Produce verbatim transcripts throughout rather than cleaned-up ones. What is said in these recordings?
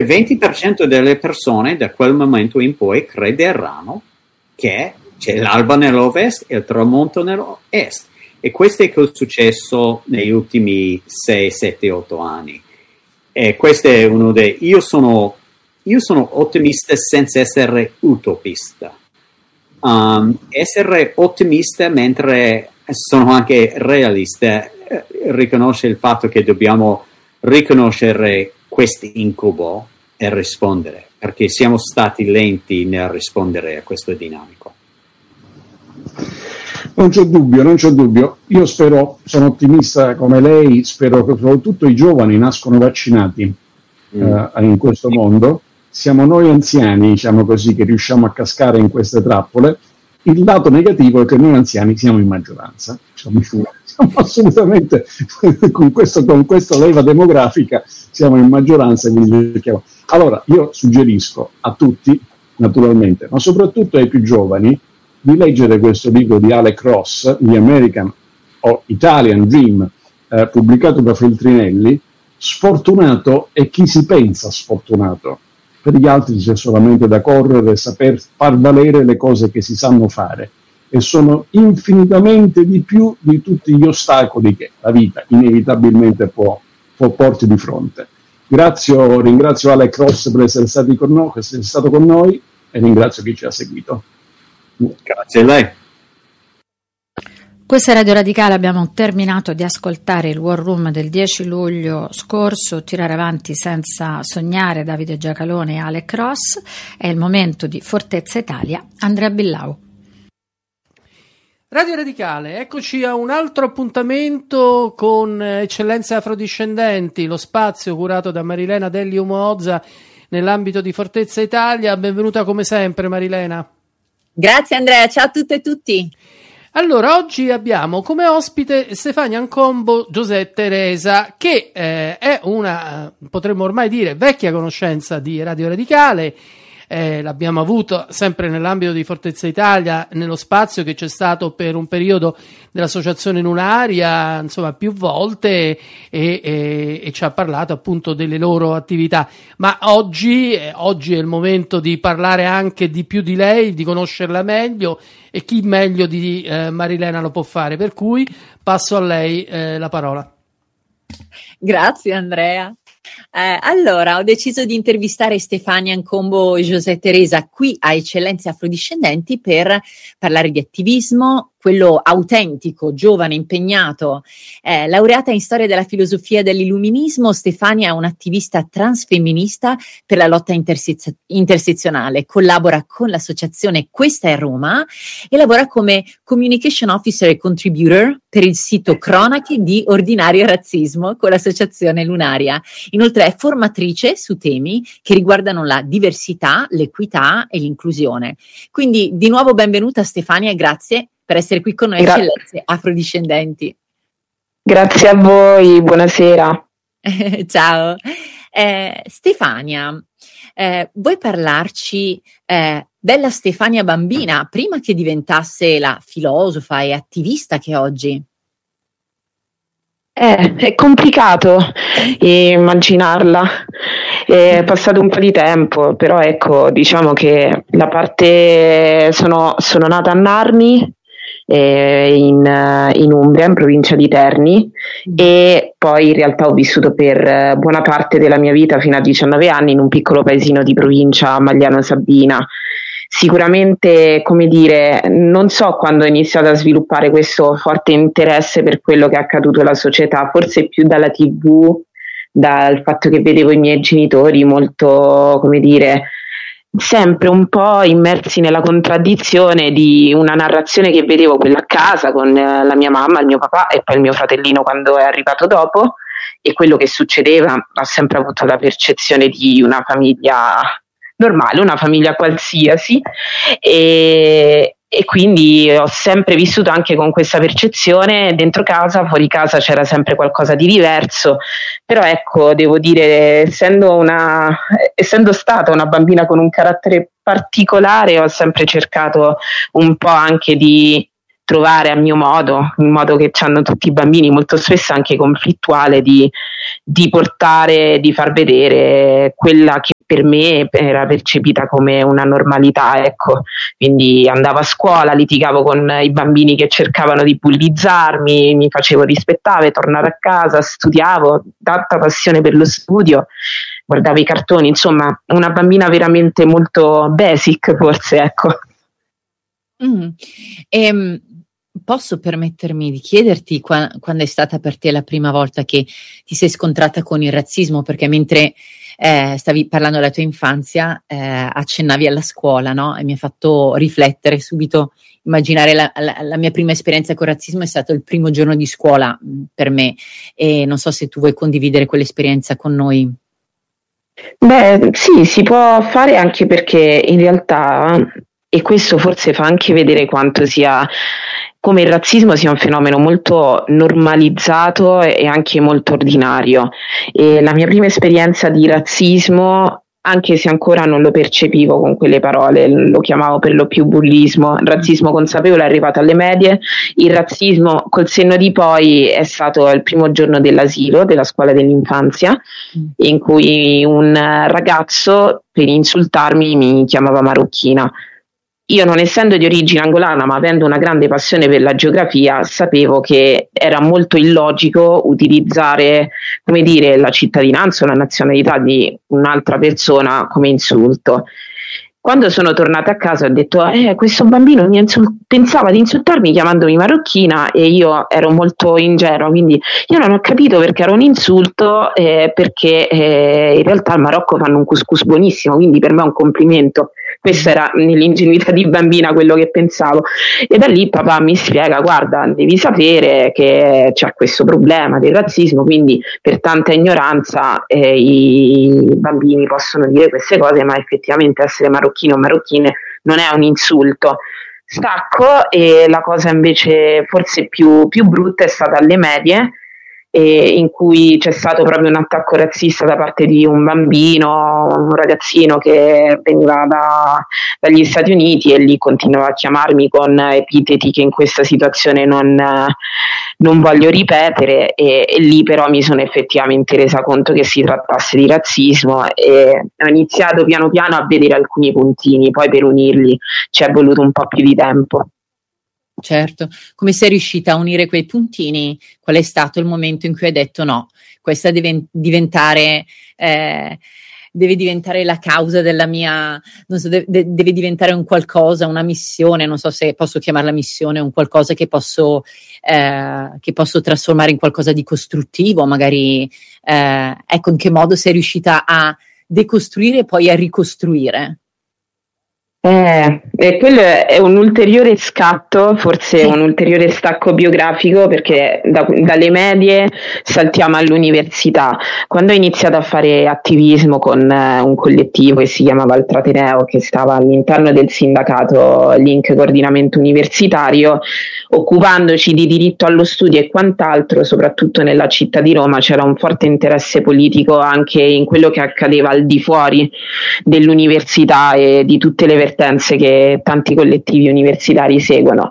venti per cento delle persone da quel momento in poi crederanno che c'è l'alba nell'ovest e il tramonto nell'est. E questo è cosa è successo negli ultimi sei, sette, otto anni. E questo è uno dei... Io sono, io sono ottimista senza essere utopista. Um, essere ottimista mentre sono anche realista eh, riconosce il fatto che dobbiamo riconoscere questo incubo e rispondere, perché siamo stati lenti nel rispondere a questo dinamico. Non c'è dubbio, non c'è dubbio. Io spero, sono ottimista come lei, spero che soprattutto i giovani nascono vaccinati mm. uh, in questo mondo. Siamo noi anziani, diciamo così, che riusciamo a cascare in queste trappole. Il lato negativo è che noi anziani siamo in maggioranza. Siamo, siamo assolutamente, con, questo, con questa leva demografica, siamo in maggioranza. Quindi, allora, io suggerisco a tutti, naturalmente, ma soprattutto ai più giovani, di leggere questo libro di Alex Ross, The American o Italian Dream, eh, pubblicato da Feltrinelli. Sfortunato è chi si pensa sfortunato, per gli altri c'è solamente da correre e saper far valere le cose che si sanno fare, e sono infinitamente di più di tutti gli ostacoli che la vita inevitabilmente può, può porti di fronte. Grazie, ringrazio Alex Ross per essere stati con noi, essere stato con noi, e ringrazio chi ci ha seguito. Grazie a lei. Questa è Radio Radicale, abbiamo terminato di ascoltare il War Room del dieci luglio scorso, Tirare avanti senza sognare, Davide Giacalone e Alex Ross. È il momento di Fortezza Italia, Andrea Billau. Radio Radicale, eccoci a un altro appuntamento con Eccellenze Afrodiscendenti, lo spazio curato da Marilena Delli Umoozza nell'ambito di Fortezza Italia. Benvenuta come sempre Marilena. Grazie Andrea, ciao a tutte e tutti. Allora, oggi abbiamo come ospite Stefania Ancombo José Teresa, che eh, è una, potremmo ormai dire, vecchia conoscenza di Radio Radicale. Eh, l'abbiamo avuto sempre nell'ambito di Fortezza Italia, nello spazio che c'è stato per un periodo dell'Associazione Lunaria, insomma più volte, e, e, e ci ha parlato appunto delle loro attività. Ma oggi, eh, oggi è il momento di parlare anche di più di lei, di conoscerla meglio, e chi meglio di eh, Marilena lo può fare, per cui passo a lei eh, la parola. Grazie Andrea. Eh, allora, ho deciso di intervistare Stefania Ancombo José Teresa qui a Eccellenze Afrodiscendenti per parlare di attivismo, quello autentico, giovane, impegnato. Eh, laureata in storia della filosofia e dell'illuminismo, Stefania è un'attivista transfemminista per la lotta intersez- intersezionale, collabora con l'associazione Questa è Roma e lavora come communication officer e contributor per il sito Cronache di Ordinario Razzismo con l'associazione Lunaria. Inoltre è formatrice su temi che riguardano la diversità, l'equità e l'inclusione. Quindi di nuovo benvenuta Stefania e grazie per essere qui con noi, Gra- Eccellenze Afrodiscendenti. Grazie a voi, buonasera. Ciao. Eh, Stefania, eh, vuoi parlarci eh, della Stefania bambina prima che diventasse la filosofa e attivista che è oggi? Eh, è complicato immaginarla, è passato un po' di tempo, però ecco, diciamo che la parte, sono, sono nata a Narni, eh, in, in Umbria, in provincia di Terni, e poi in realtà ho vissuto per buona parte della mia vita, fino a diciannove anni, in un piccolo paesino di provincia, Magliano Sabina. Sicuramente, come dire, non so quando ho iniziato a sviluppare questo forte interesse per quello che è accaduto alla società, forse più dalla tivù, dal fatto che vedevo i miei genitori molto, come dire, sempre un po' immersi nella contraddizione di una narrazione che vedevo quella a casa con la mia mamma, il mio papà e poi il mio fratellino quando è arrivato dopo, e quello che succedeva. Ho sempre avuto la percezione di una famiglia normale, una famiglia qualsiasi, e, e quindi ho sempre vissuto anche con questa percezione. Dentro casa, fuori casa c'era sempre qualcosa di diverso, però ecco, devo dire, essendo una essendo stata una bambina con un carattere particolare, ho sempre cercato un po' anche di trovare a mio modo, in modo che hanno tutti i bambini, molto spesso anche conflittuale, di, di portare, di far vedere quella che per me era percepita come una normalità, ecco. Quindi andavo a scuola, litigavo con i bambini che cercavano di bullizzarmi, mi facevo rispettare, tornavo a casa, studiavo, tanta passione per lo studio, guardavo i cartoni, insomma una bambina veramente molto basic, forse, ecco. Mm. Ehm, posso permettermi di chiederti qua, quando è stata per te la prima volta che ti sei scontrata con il razzismo? Perché mentre eh, stavi parlando della tua infanzia eh, accennavi alla scuola, no? E mi ha fatto riflettere subito, immaginare la, la, la mia prima esperienza con il razzismo è stato il primo giorno di scuola mh, per me, e non so se tu vuoi condividere quell'esperienza con noi. Beh, sì, si può fare, anche perché in realtà, e questo forse fa anche vedere quanto sia, come il razzismo sia un fenomeno molto normalizzato e anche molto ordinario. E la mia prima esperienza di razzismo, anche se ancora non lo percepivo con quelle parole, lo chiamavo per lo più bullismo, il razzismo consapevole è arrivato alle medie, il razzismo col senno di poi è stato il primo giorno dell'asilo, della scuola dell'infanzia, in cui un ragazzo per insultarmi mi chiamava marocchina. Io, non essendo di origine angolana ma avendo una grande passione per la geografia, sapevo che era molto illogico utilizzare, come dire, la cittadinanza o la nazionalità di un'altra persona come insulto. Quando sono tornata a casa ho detto eh, questo bambino mi insul- pensava di insultarmi chiamandomi marocchina, e io ero molto ingenua, quindi io non ho capito perché era un insulto, eh, perché eh, in realtà al Marocco fanno un couscous buonissimo, quindi per me è un complimento. Questa era nell'ingenuità di bambina quello che pensavo, e da lì papà mi spiega: guarda, devi sapere che c'è questo problema del razzismo, quindi per tanta ignoranza eh, i bambini possono dire queste cose, ma effettivamente essere marocchino o marocchine non è un insulto. Stacco, e la cosa invece forse più, più brutta è stata alle medie, e in cui c'è stato proprio un attacco razzista da parte di un bambino, un ragazzino che veniva da, dagli Stati Uniti, e lì continuava a chiamarmi con epiteti che in questa situazione non, non voglio ripetere, e, e lì però mi sono effettivamente resa conto che si trattasse di razzismo, e ho iniziato piano piano a vedere alcuni puntini, poi per unirli ci è voluto un po' più di tempo. Certo, come sei riuscita a unire quei puntini? Qual è stato il momento in cui hai detto no, questa deve diventare, eh, deve diventare la causa della mia, non so, de- de- deve diventare un qualcosa, una missione, non so se posso chiamarla missione, un qualcosa che posso, eh, che posso trasformare in qualcosa di costruttivo, magari, eh, ecco, in che modo sei riuscita a decostruire e poi a ricostruire? Eh, e quello è un ulteriore scatto, forse Sì. un ulteriore stacco biografico, perché da, dalle medie saltiamo all'università. Quando ho iniziato a fare attivismo con eh, un collettivo che si chiamava Altrateneo, che stava all'interno del sindacato Link Coordinamento Universitario, occupandoci di diritto allo studio e quant'altro, soprattutto nella città di Roma c'era un forte interesse politico anche in quello che accadeva al di fuori dell'università e di tutte le vertenze che tanti collettivi universitari seguono.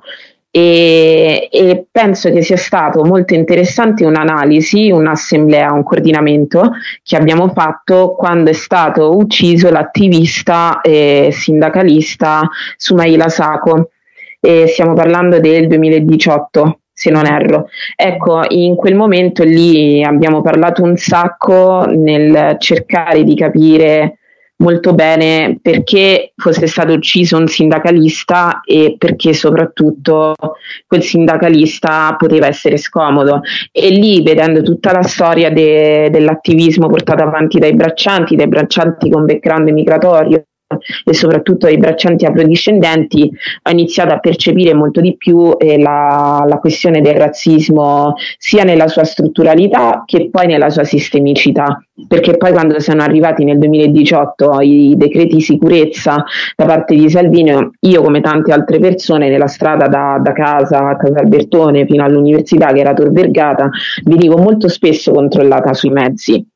E, e penso che sia stato molto interessante un'analisi, un'assemblea, un coordinamento che abbiamo fatto quando è stato ucciso l'attivista e sindacalista Soumaila Sako. E stiamo parlando del duemiladiciotto, se non erro. Ecco, in quel momento lì abbiamo parlato un sacco nel cercare di capire molto bene perché fosse stato ucciso un sindacalista e perché soprattutto quel sindacalista poteva essere scomodo. E lì, vedendo tutta la storia de- dell'attivismo portato avanti dai braccianti, dai braccianti con background migratorio e soprattutto ai braccianti afrodiscendenti, ho iniziato a percepire molto di più eh, la, la questione del razzismo sia nella sua strutturalità che poi nella sua sistemicità, perché poi quando sono arrivati nel duemiladiciotto i decreti sicurezza da parte di Salvini, io come tante altre persone nella strada da, da casa a Casa Albertone fino all'università, che era Tor Vergata, venivo molto spesso controllata sui mezzi.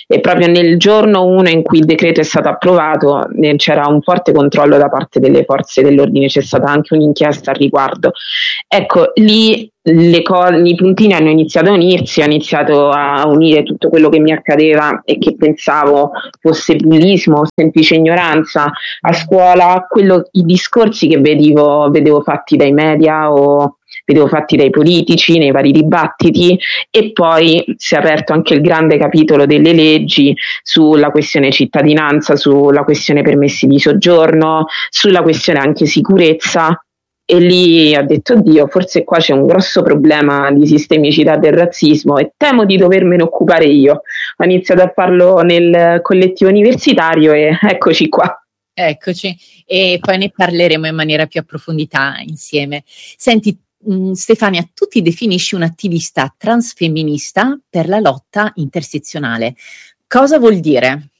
e proprio nel giorno uno in cui il decreto è stato approvato eh, c'era un forte controllo da parte delle forze dell'ordine, c'è stata anche un'inchiesta al riguardo. Ecco, lì le co- i puntini hanno iniziato a unirsi, ho iniziato a unire tutto quello che mi accadeva e che pensavo fosse bullismo, semplice ignoranza a scuola, quello, i discorsi che vedevo, vedevo fatti dai media o vedevo fatti dai politici nei vari dibattiti, e poi si è aperto anche il grande capitolo delle leggi sulla questione cittadinanza, sulla questione permessi di soggiorno, sulla questione anche sicurezza. E lì ho detto, oddio, forse qua c'è un grosso problema di sistemicità del razzismo e temo di dovermene occupare io. Ho iniziato a farlo nel collettivo universitario e eccoci qua. Eccoci, e poi ne parleremo in maniera più approfondita insieme. Senti, mh, Stefania, tu ti definisci un'attivista transfemminista per la lotta intersezionale. Cosa vuol dire?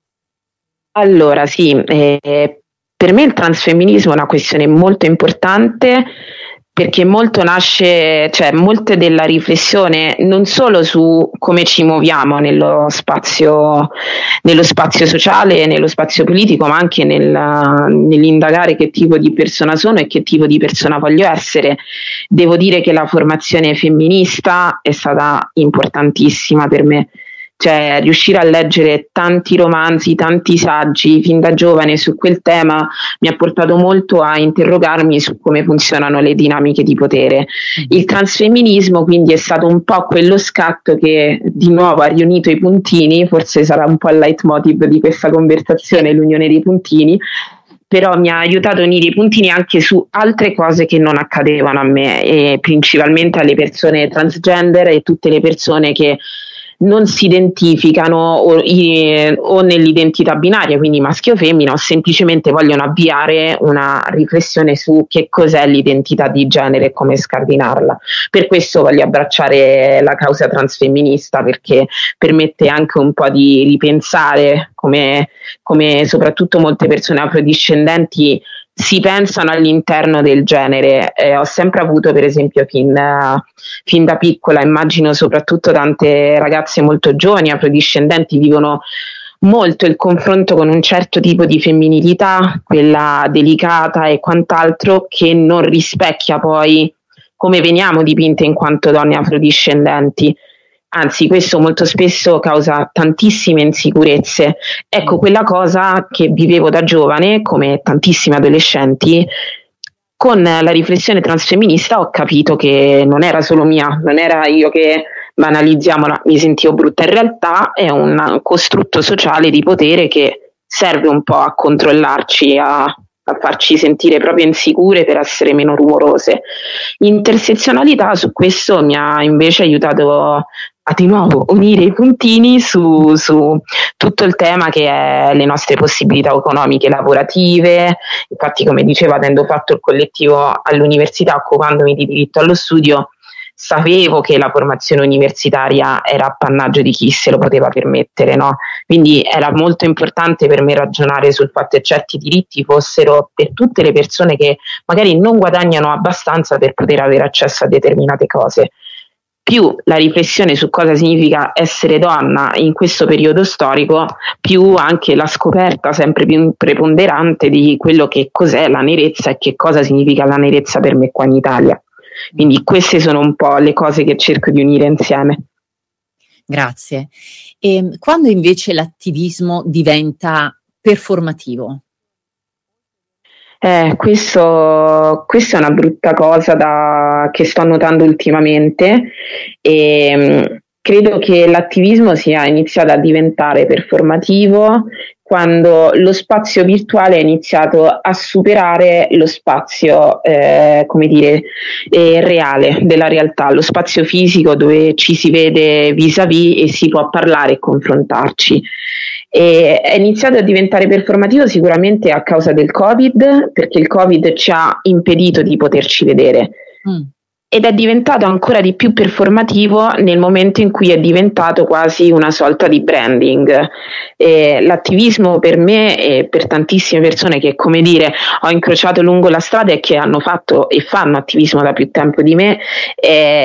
Allora, sì, eh, per me il transfemminismo è una questione molto importante, perché molto nasce, cioè molte della riflessione non solo su come ci muoviamo nello spazio, nello spazio sociale, nello spazio politico, ma anche nel, nell'indagare che tipo di persona sono e che tipo di persona voglio essere. Devo dire che la formazione femminista è stata importantissima per me. Cioè, riuscire a leggere tanti romanzi, tanti saggi fin da giovane su quel tema mi ha portato molto a interrogarmi su come funzionano le dinamiche di potere. Il transfemminismo quindi è stato un po' quello scatto che di nuovo ha riunito i puntini, forse sarà un po' il leitmotiv di questa conversazione, l'unione dei puntini, però mi ha aiutato a unire i puntini anche su altre cose che non accadevano a me, e principalmente alle persone transgender e tutte le persone che non si identificano o, i, o nell'identità binaria, quindi maschio o femmina, o semplicemente vogliono avviare una riflessione su che cos'è l'identità di genere e come scardinarla. Per questo voglio abbracciare la causa transfemminista, perché permette anche un po' di ripensare come, come soprattutto molte persone afrodiscendenti si pensano all'interno del genere. Eh, ho sempre avuto, per esempio, fin, uh, fin da piccola, immagino soprattutto tante ragazze molto giovani afrodiscendenti vivono molto il confronto con un certo tipo di femminilità, quella delicata e quant'altro, che non rispecchia poi come veniamo dipinte in quanto donne afrodiscendenti. Anzi, questo molto spesso causa tantissime insicurezze. Ecco, quella cosa che vivevo da giovane, come tantissimi adolescenti, con la riflessione transfemminista ho capito che non era solo mia, non era io che banalizziamo, mi sentivo brutta. In realtà è un costrutto sociale di potere che serve un po' a controllarci, a, a farci sentire proprio insicure per essere meno rumorose. Intersezionalità su questo mi ha invece aiutato a di nuovo unire i puntini su, su tutto il tema che è le nostre possibilità economiche lavorative. Infatti, come dicevo, avendo fatto il collettivo all'università, occupandomi di diritto allo studio, sapevo che la formazione universitaria era appannaggio di chi se lo poteva permettere, no? Quindi era molto importante per me ragionare sul fatto che certi diritti fossero per tutte le persone che magari non guadagnano abbastanza per poter avere accesso a determinate cose. Più la riflessione su cosa significa essere donna in questo periodo storico, più anche la scoperta sempre più preponderante di quello che cos'è la nerezza e che cosa significa la nerezza per me qua in Italia. Quindi queste sono un po' le cose che cerco di unire insieme. Grazie. E quando invece l'attivismo diventa performativo? Eh, questo, questa è una brutta cosa da, che sto notando ultimamente, e mh, credo che l'attivismo sia iniziato a diventare performativo quando lo spazio virtuale è iniziato a superare lo spazio, eh, come dire, eh, reale della realtà, lo spazio fisico dove ci si vede vis-à-vis e si può parlare e confrontarci. E è iniziato a diventare performativo sicuramente a causa del Covid, perché il Covid ci ha impedito di poterci vedere. Mm. Ed è diventato ancora di più performativo nel momento in cui è diventato quasi una sorta di branding. E l'attivismo per me e per tantissime persone che, come dire, ho incrociato lungo la strada e che hanno fatto e fanno attivismo da più tempo di me, è,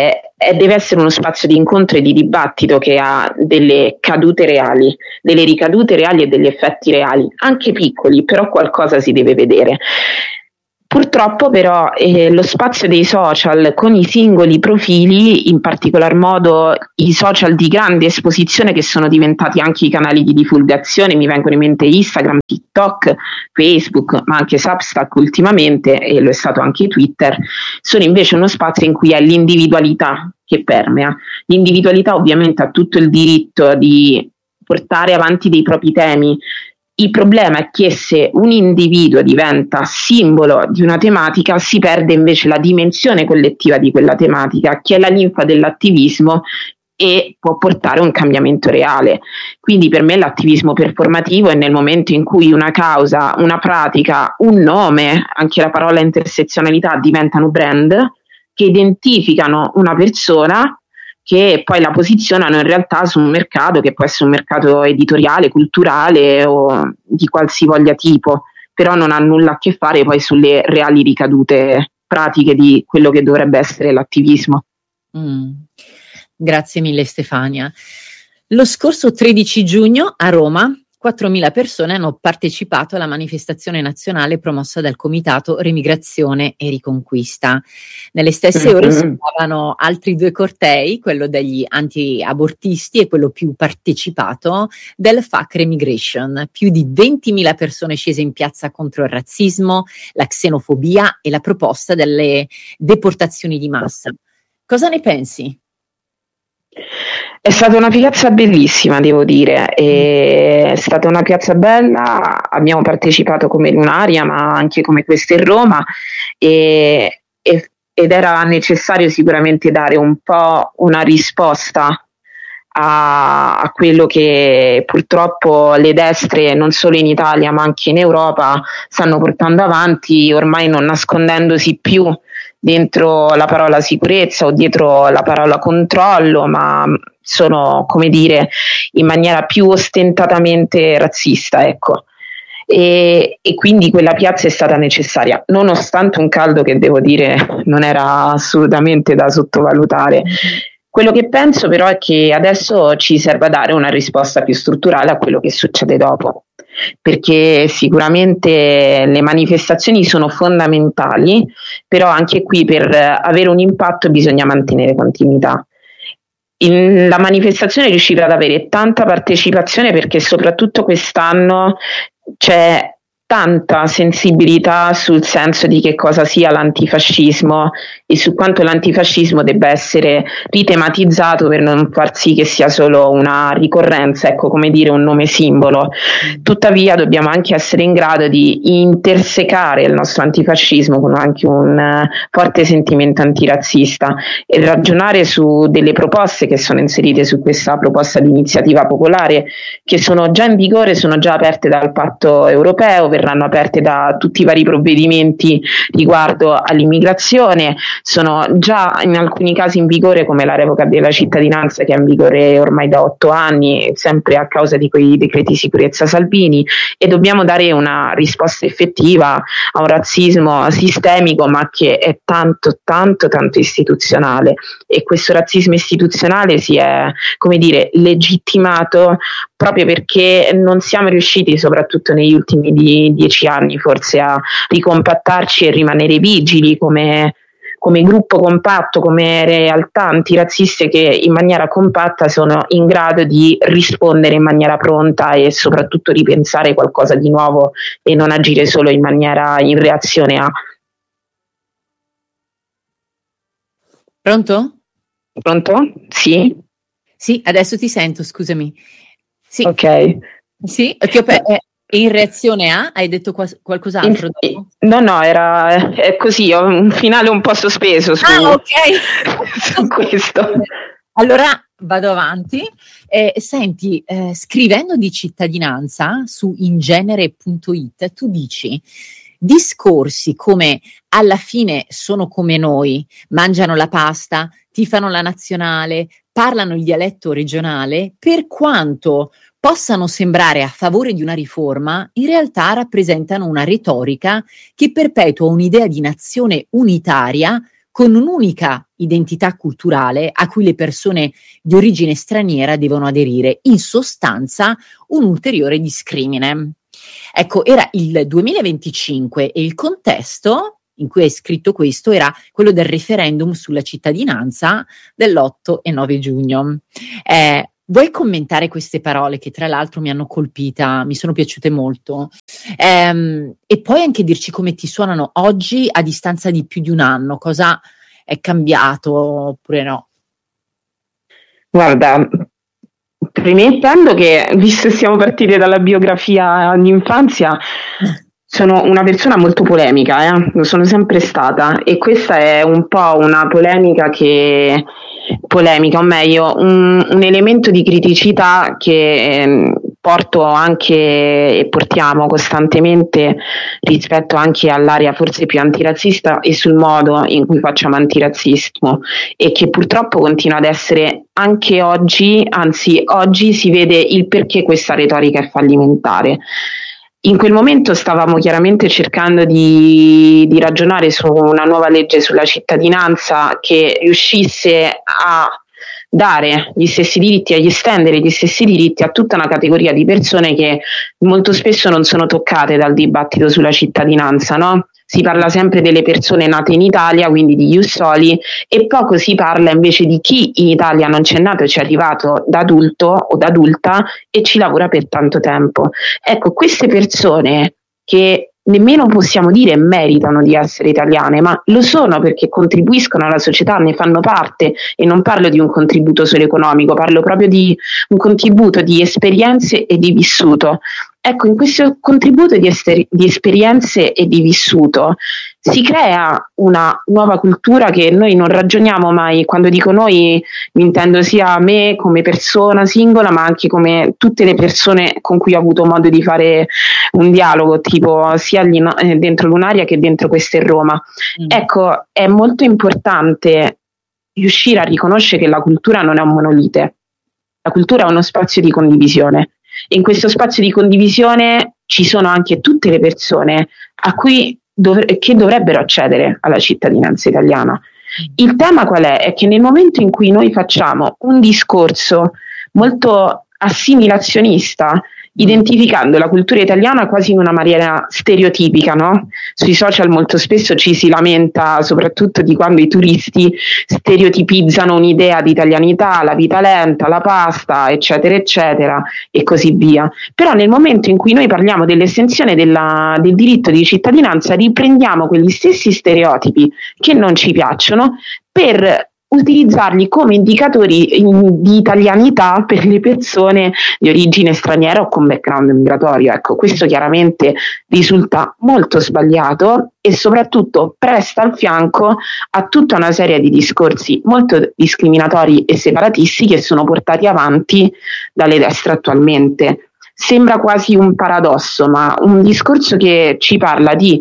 eh, deve essere uno spazio di incontro e di dibattito che ha delle cadute reali, delle ricadute reali e degli effetti reali, anche piccoli, però qualcosa si deve vedere. Purtroppo però eh, lo spazio dei social con i singoli profili, in particolar modo i social di grande esposizione che sono diventati anche i canali di divulgazione, mi vengono in mente Instagram, TikTok, Facebook, ma anche Substack ultimamente, e lo è stato anche Twitter, sono invece uno spazio in cui è l'individualità che permea. L'individualità ovviamente ha tutto il diritto di portare avanti dei propri temi. Il problema è che se un individuo diventa simbolo di una tematica si perde invece la dimensione collettiva di quella tematica, che è la linfa dell'attivismo e può portare a un cambiamento reale. Quindi per me l'attivismo performativo è nel momento in cui una causa, una pratica, un nome, anche la parola intersezionalità diventano brand che identificano una persona, che poi la posizionano in realtà su un mercato che può essere un mercato editoriale, culturale o di qualsivoglia tipo, però non ha nulla a che fare poi sulle reali ricadute pratiche di quello che dovrebbe essere l'attivismo. Mm. Grazie mille Stefania. Lo scorso tredici giugno a Roma quattromila persone hanno partecipato alla manifestazione nazionale promossa dal Comitato Remigrazione e Riconquista. Nelle stesse ore si trovavano altri due cortei, quello degli anti-abortisti e quello più partecipato del F A C Remigration. Più di ventimila persone scese in piazza contro il razzismo, la xenofobia e la proposta delle deportazioni di massa. Cosa ne pensi? È stata una piazza bellissima, devo dire, è stata una piazza bella, abbiamo partecipato come Lunaria ma anche come questa in Roma e, e, ed era necessario sicuramente dare un po' una risposta a, a quello che purtroppo le destre non solo in Italia ma anche in Europa stanno portando avanti, ormai non nascondendosi più dentro la parola sicurezza o dietro la parola controllo, ma sono, come dire, in maniera più ostentatamente razzista, ecco. E, e quindi quella piazza è stata necessaria, nonostante un caldo che devo dire non era assolutamente da sottovalutare. Quello che penso però è che adesso ci serve a dare una risposta più strutturale a quello che succede dopo, perché sicuramente le manifestazioni sono fondamentali, però anche qui per avere un impatto bisogna mantenere continuità. In, la manifestazione è riuscita ad avere tanta partecipazione perché soprattutto quest'anno c'è tanta sensibilità sul senso di che cosa sia l'antifascismo e su quanto l'antifascismo debba essere ritematizzato per non far sì che sia solo una ricorrenza, ecco, come dire, un nome simbolo. Tuttavia dobbiamo anche essere in grado di intersecare il nostro antifascismo con anche un uh, forte sentimento antirazzista e ragionare su delle proposte che sono inserite su questa proposta di iniziativa popolare, che sono già in vigore, sono già aperte dal patto europeo, verranno aperte da tutti i vari provvedimenti riguardo all'immigrazione, sono già in alcuni casi in vigore come la revoca della cittadinanza che è in vigore ormai da otto anni, sempre a causa di quei decreti sicurezza Salvini, e dobbiamo dare una risposta effettiva a un razzismo sistemico ma che è tanto tanto tanto istituzionale, e questo razzismo istituzionale si è, come dire, legittimato proprio perché non siamo riusciti, soprattutto negli ultimi di, dieci anni forse, a ricompattarci e rimanere vigili come, come gruppo compatto, come realtà antirazziste che in maniera compatta sono in grado di rispondere in maniera pronta e soprattutto ripensare qualcosa di nuovo e non agire solo in maniera in reazione a. Pronto? Pronto? Sì? Sì, adesso ti sento, scusami. Sì. Ok. Sì, eh, in reazione a? Hai detto qual- qualcos'altro? In, no, no, era è così, ho un finale un po' sospeso su, ah, ok. su questo. Allora vado avanti. Eh, senti, eh, scrivendo di cittadinanza su ingenere punto it, tu dici discorsi come alla fine sono come noi, mangiano la pasta, tifano la nazionale, parlano il dialetto regionale, per quanto possano sembrare a favore di una riforma, in realtà rappresentano una retorica che perpetua un'idea di nazione unitaria con un'unica identità culturale a cui le persone di origine straniera devono aderire, in sostanza un ulteriore discrimine. Ecco, era il duemilaventicinque e il contesto in cui hai scritto questo era quello del referendum sulla cittadinanza dell'otto e nove giugno. Eh, vuoi commentare queste parole che tra l'altro mi hanno colpita, mi sono piaciute molto, ehm, e poi anche dirci come ti suonano oggi a distanza di più di un anno, cosa è cambiato oppure no? Guarda, premettendo che, visto che siamo partite dalla biografia di infanzia, sono una persona molto polemica, eh? Lo sono sempre stata, e questa è un po' una polemica che, polemica, o meglio, un, un elemento di criticità che eh, porto anche e portiamo costantemente rispetto anche all'area forse più antirazzista e sul modo in cui facciamo antirazzismo, e che purtroppo continua ad essere anche oggi, anzi oggi si vede il perché questa retorica è fallimentare. In quel momento stavamo chiaramente cercando di, di ragionare su una nuova legge sulla cittadinanza che riuscisse a dare gli stessi diritti, agli estendere gli stessi diritti a tutta una categoria di persone che molto spesso non sono toccate dal dibattito sulla cittadinanza, no? Si parla sempre delle persone nate in Italia, quindi di ius soli, e poco si parla invece di chi in Italia non c'è nato e ci è arrivato da adulto o da adulta e ci lavora per tanto tempo. Ecco, queste persone che nemmeno possiamo dire meritano di essere italiane, ma lo sono perché contribuiscono alla società, ne fanno parte, e non parlo di un contributo solo economico, parlo proprio di un contributo di esperienze e di vissuto. Ecco, in questo contributo di, ester- di esperienze e di vissuto si crea una nuova cultura che noi non ragioniamo mai. Quando dico noi, mi intendo sia me come persona singola, ma anche come tutte le persone con cui ho avuto modo di fare un dialogo, tipo sia gli, eh, dentro Lunaria che dentro Questa è Roma. Mm. Ecco, è molto importante riuscire a riconoscere che la cultura non è un monolite. La cultura è uno spazio di condivisione. In questo spazio di condivisione ci sono anche tutte le persone a cui dov- che dovrebbero accedere alla cittadinanza italiana. Il tema qual è? È che nel momento in cui noi facciamo un discorso molto assimilazionista, identificando la cultura italiana quasi in una maniera stereotipica, no? Sui social molto spesso ci si lamenta soprattutto di quando i turisti stereotipizzano un'idea di italianità, la vita lenta, la pasta, eccetera, eccetera, e così via. Però nel momento in cui noi parliamo dell'estensione della, del diritto di cittadinanza, riprendiamo quegli stessi stereotipi che non ci piacciono per utilizzarli come indicatori in, di italianità per le persone di origine straniera o con background migratorio. Ecco, questo chiaramente risulta molto sbagliato e soprattutto presta il fianco a tutta una serie di discorsi molto discriminatori e separatisti che sono portati avanti dalle destre attualmente. Sembra quasi un paradosso, ma un discorso che ci parla di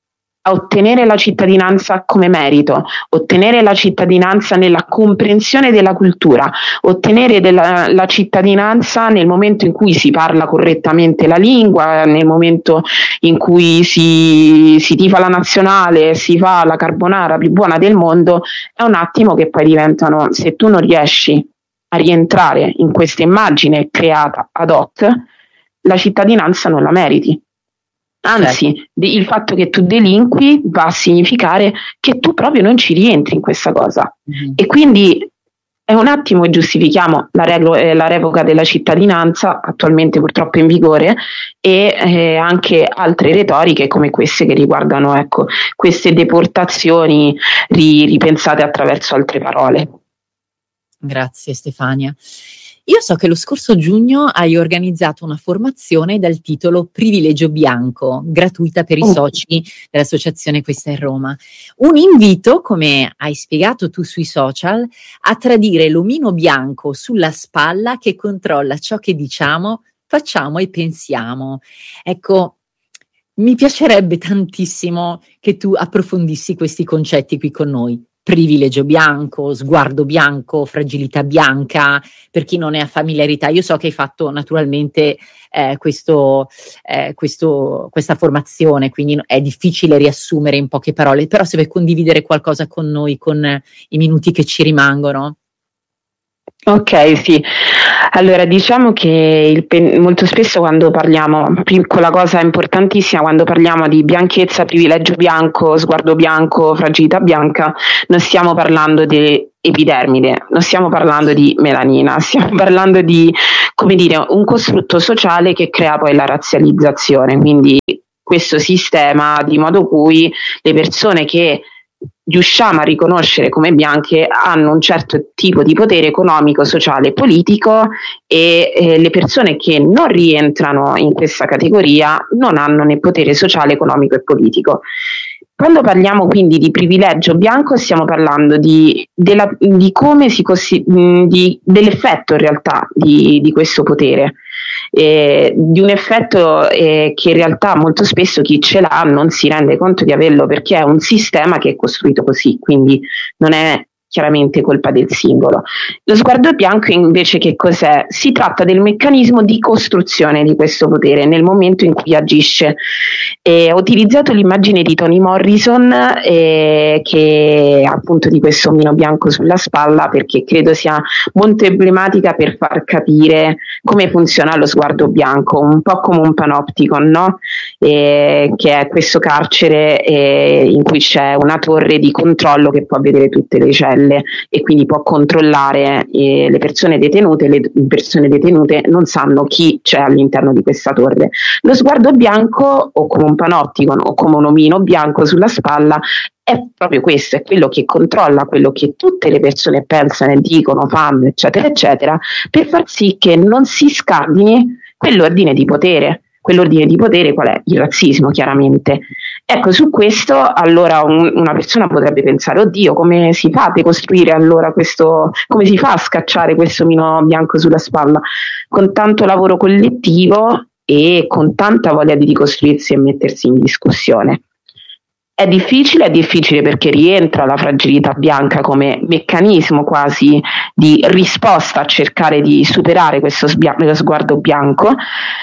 ottenere la cittadinanza come merito, ottenere la cittadinanza nella comprensione della cultura, ottenere della, la cittadinanza nel momento in cui si parla correttamente la lingua, nel momento in cui si, si tifa la nazionale, si fa la carbonara più buona del mondo, è un attimo che poi diventano, se tu non riesci a rientrare in questa immagine creata ad hoc, la cittadinanza non la meriti. Anzi, certo. Il fatto che tu delinqui va a significare che tu proprio non ci rientri in questa cosa. Mm-hmm. E quindi è un attimo che giustifichiamo la, rego- eh, la revoca della cittadinanza, attualmente purtroppo in vigore, e eh, anche altre retoriche come queste che riguardano, ecco, queste deportazioni ri- ripensate attraverso altre parole. Grazie Stefania. Io so che lo scorso giugno hai organizzato una formazione dal titolo Privilegio Bianco, gratuita per i oh. soci dell'associazione Questa è Roma. Un invito, come hai spiegato tu sui social, a tradire l'omino bianco sulla spalla che controlla ciò che diciamo, facciamo e pensiamo. Ecco, mi piacerebbe tantissimo che tu approfondissi questi concetti qui con noi. privilegio bianco, sguardo bianco, fragilità bianca, per chi non ne ha familiarità. Io so che hai fatto naturalmente eh, questo, eh, questo, questa formazione, quindi è difficile riassumere in poche parole, però se vuoi condividere qualcosa con noi, con eh, i minuti che ci rimangono. Ok, sì. Allora, diciamo che il pen- molto spesso quando parliamo, piccola cosa importantissima, quando parliamo di bianchezza, privilegio bianco, sguardo bianco, fragilità bianca, non stiamo parlando di epidermide, non stiamo parlando di melanina, stiamo parlando di, come dire, un costrutto sociale che crea poi la razzializzazione, quindi questo sistema di modo cui le persone che riusciamo a riconoscere come bianche hanno un certo tipo di potere economico, sociale e politico e eh, le persone che non rientrano in questa categoria non hanno né potere sociale, economico e politico. Quando parliamo quindi di privilegio bianco stiamo parlando di, della, di come si cossi, di, dell'effetto in realtà di, di questo potere. Eh, di un effetto eh, che in realtà molto spesso chi ce l'ha non si rende conto di averlo perché è un sistema che è costruito così, quindi non è chiaramente colpa del singolo. Lo sguardo bianco invece che cos'è? Si tratta del meccanismo di costruzione di questo potere nel momento in cui agisce. Eh, ho utilizzato l'immagine di Toni Morrison eh, che appunto di questo omino bianco sulla spalla perché credo sia molto emblematica per far capire come funziona lo sguardo bianco, un po' come un panopticon, no? Eh, che è questo carcere eh, in cui c'è una torre di controllo che può vedere tutte le celle e quindi può controllare eh, le persone detenute, le persone detenute non sanno chi c'è all'interno di questa torre. Lo sguardo bianco o come un panopticon o come un omino bianco sulla spalla è proprio questo, è quello che controlla quello che tutte le persone pensano e dicono, fanno, eccetera, eccetera, per far sì che non si scardini quell'ordine di potere. Quell'ordine di potere qual è? Il razzismo, chiaramente. Ecco, su questo allora un, una persona potrebbe pensare, oddio, come si fa a decostruire allora questo, come si fa a scacciare questo omino bianco sulla spalla? Con tanto lavoro collettivo e con tanta voglia di ricostruirsi e mettersi in discussione. È difficile, è difficile perché rientra la fragilità bianca come meccanismo quasi di risposta a cercare di superare questo sbia- sguardo bianco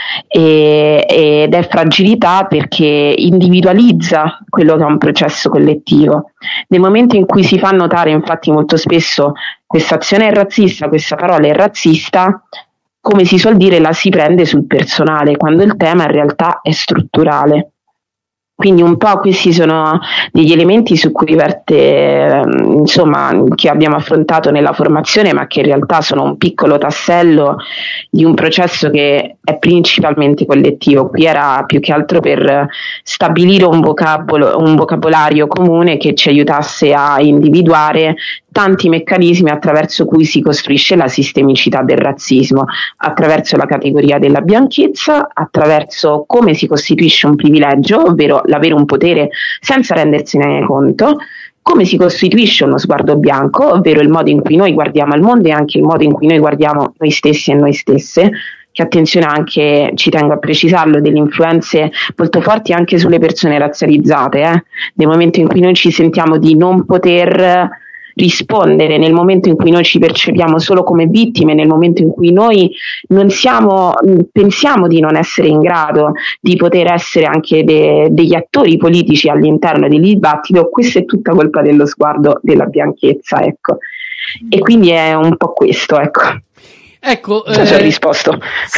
e, ed è fragilità perché individualizza quello che è un processo collettivo. Nel momento in cui si fa notare infatti molto spesso questa azione è razzista, questa parola è razzista, come si suol dire la si prende sul personale, quando il tema in realtà è strutturale. Quindi un po' questi sono degli elementi su cui verte, insomma, che abbiamo affrontato nella formazione, ma che in realtà sono un piccolo tassello di un processo che è principalmente collettivo. Qui era più che altro per stabilire un vocabolo, un vocabolario comune che ci aiutasse a individuare tanti meccanismi attraverso cui si costruisce la sistemicità del razzismo, attraverso la categoria della bianchezza, attraverso come si costituisce un privilegio, ovvero l'avere un potere senza rendersene conto, come si costituisce uno sguardo bianco, ovvero il modo in cui noi guardiamo al mondo e anche il modo in cui noi guardiamo noi stessi e noi stesse, che attenzione anche, ci tengo a precisarlo, delle influenze molto forti anche sulle persone razzializzate, eh? Nel momento in cui noi ci sentiamo di non poter rispondere, nel momento in cui noi ci percepiamo solo come vittime, nel momento in cui noi non siamo, pensiamo di non essere in grado di poter essere anche de, degli attori politici all'interno del dibattito, questa è tutta colpa dello sguardo della bianchezza, ecco. E quindi è un po' questo, ecco. Ecco, eh, ho risposto.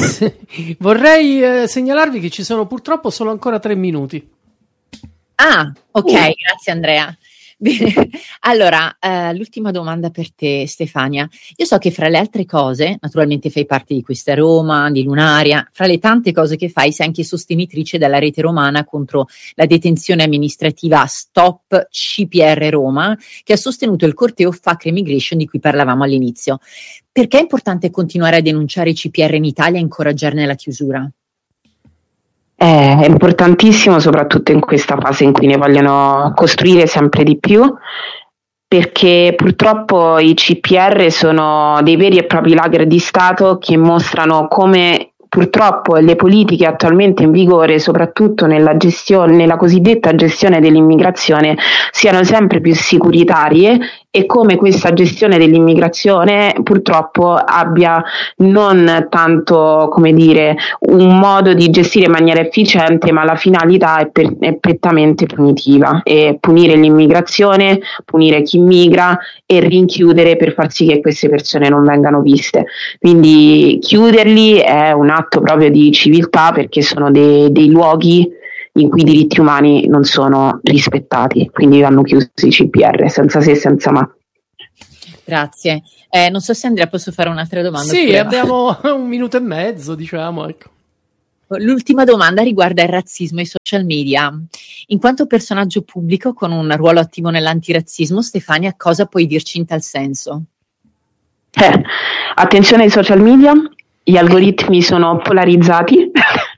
Vorrei eh, segnalarvi che ci sono purtroppo solo ancora tre minuti. Ah, ok, uh. grazie Andrea. Bene, allora, eh, l'ultima domanda per te, Stefania. Io so che fra le altre cose, naturalmente fai parte di Questa Roma, di Lunaria, fra le tante cose che fai sei anche sostenitrice della rete romana contro la detenzione amministrativa Stop C P R Roma, che ha sostenuto il corteo Fuck Remigration di cui parlavamo all'inizio. Perché è importante continuare a denunciare i C P R in Italia e incoraggiarne la chiusura? È importantissimo, soprattutto in questa fase in cui ne vogliono costruire sempre di più, perché purtroppo i C P R sono dei veri e propri lager di Stato che mostrano come purtroppo le politiche attualmente in vigore, soprattutto nella gestione, nella cosiddetta gestione dell'immigrazione, siano sempre più sicuritarie e come questa gestione dell'immigrazione purtroppo abbia non tanto, come dire, un modo di gestire in maniera efficiente, ma la finalità è, per, è prettamente punitiva, e punire l'immigrazione, punire chi migra e rinchiudere per far sì che queste persone non vengano viste. Quindi chiuderli è un atto proprio di civiltà, perché sono dei, dei luoghi in cui i diritti umani non sono rispettati, quindi vanno chiusi i C P R, senza se, senza ma. Grazie. Eh, non so se Andrea posso fare un'altra domanda. Sì, oppure... abbiamo un minuto e mezzo, diciamo, ecco. L'ultima domanda riguarda il razzismo e i social media. In quanto personaggio pubblico con un ruolo attivo nell'antirazzismo, Stefania, cosa puoi dirci in tal senso? Eh, attenzione ai social media, gli algoritmi sono polarizzati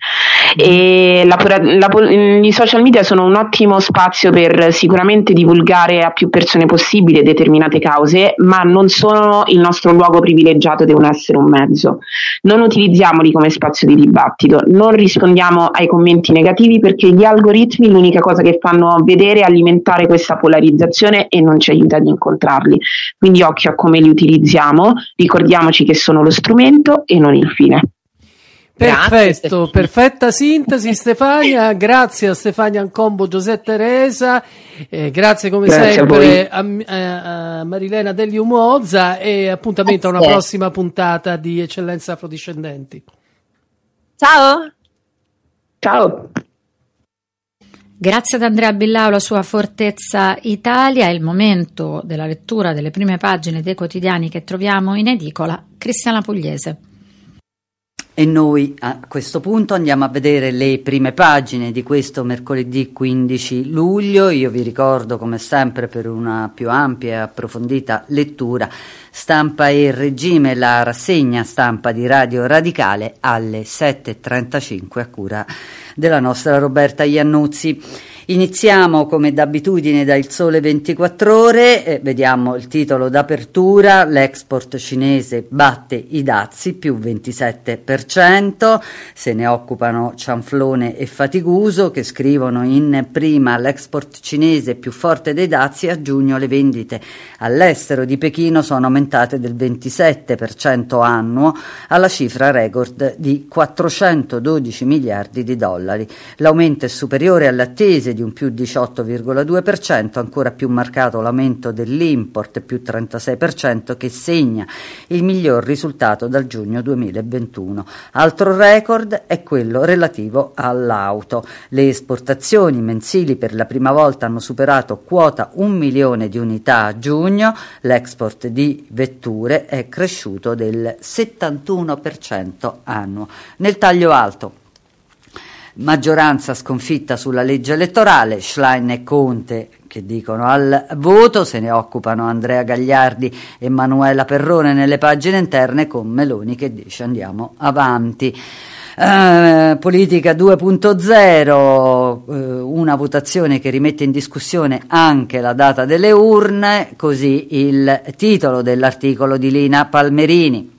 e la, la, i social media sono un ottimo spazio per sicuramente divulgare a più persone possibile determinate cause, ma non sono il nostro luogo privilegiato, devono essere un mezzo. Non utilizziamoli come spazio di dibattito, non rispondiamo ai commenti negativi, perché gli algoritmi l'unica cosa che fanno vedere è alimentare questa polarizzazione e non ci aiuta ad incontrarli. Quindi occhio a come li utilizziamo, ricordiamoci che sono lo strumento e non il fine. Perfetto, perfetta sintesi Stefania, grazie a Stefania Ancombo, Giuseppe Teresa, eh, grazie come grazie sempre a, a, a Marilena Degli Umozza, e appuntamento a una prossima puntata di Eccellenze Afrodiscendenti. Ciao! Ciao! Grazie ad Andrea Billau e la sua Fortezza Italia. È il momento della lettura delle prime pagine dei quotidiani che troviamo in edicola. Cristiana Pugliese. E noi a questo punto andiamo a vedere le prime pagine di questo mercoledì quindici luglio. Io vi ricordo, come sempre, per una più ampia e approfondita lettura, Stampa e Regime, la rassegna stampa di Radio Radicale alle sette e trentacinque a cura della nostra Roberta Iannuzzi. Iniziamo come d'abitudine da Il Sole ventiquattro Ore, eh, vediamo il titolo d'apertura: l'export cinese batte i dazi, più ventisette per cento, se ne occupano Cianflone e Fatiguso, che scrivono in prima: l'export cinese più forte dei dazi, a giugno le vendite all'estero di Pechino sono aumentate del ventisette per cento annuo alla cifra record di quattrocentododici miliardi di dollari. L'aumento è superiore alle attese di un più diciotto virgola due per cento, ancora più marcato l'aumento dell'import, più trentasei per cento, che segna il miglior risultato dal giugno duemilaventuno. Altro record è quello relativo all'auto. Le esportazioni mensili per la prima volta hanno superato quota un milione di unità a giugno, l'export di vetture è cresciuto del settantuno per cento annuo. Nel taglio alto, maggioranza sconfitta sulla legge elettorale, Schlein e Conte che dicono al voto, se ne occupano Andrea Gagliardi e Manuela Perrone nelle pagine interne, con Meloni che dice andiamo avanti. Uh, politica due punto zero, uh, una votazione che rimette in discussione anche la data delle urne, così il titolo dell'articolo di Lina Palmerini.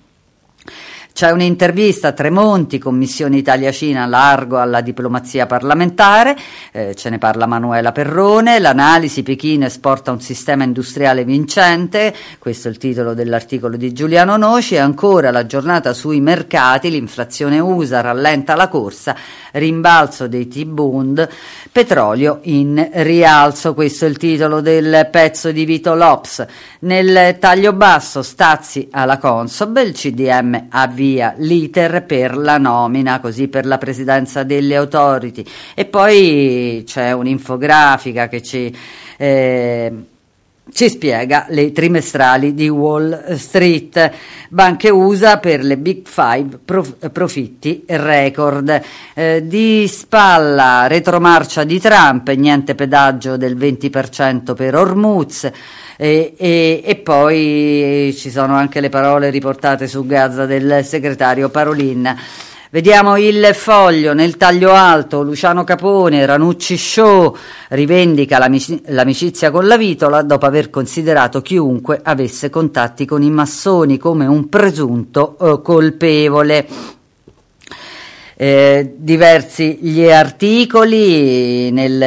C'è un'intervista a Tremonti, Commissione Italia-Cina, largo alla diplomazia parlamentare, eh, ce ne parla Manuela Perrone, l'analisi: Pechino esporta un sistema industriale vincente, questo è il titolo dell'articolo di Giuliano Noci, e ancora la giornata sui mercati, l'inflazione U S A rallenta la corsa, rimbalzo dei T-bond, petrolio in rialzo, questo è il titolo del pezzo di Vito Lops. Nel taglio basso, Stazzi alla Consob, il C D M avvia l'iter per la nomina, così per la presidenza delle authority, e poi c'è un'infografica che ci eh, ci spiega le trimestrali di Wall Street. Banche U S A per le Big Five, prof, profitti record. Eh, di spalla, retromarcia di Trump, niente pedaggio del venti per cento per Hormuz. E, e, e poi ci sono anche le parole riportate su Gaza del segretario Parolin. Vediamo il Foglio. Nel taglio alto, Luciano Capone, Ranucci Show, rivendica l'amici- l'amicizia con la Vitola dopo aver considerato chiunque avesse contatti con i massoni come un presunto eh, colpevole. Eh, diversi gli articoli, nel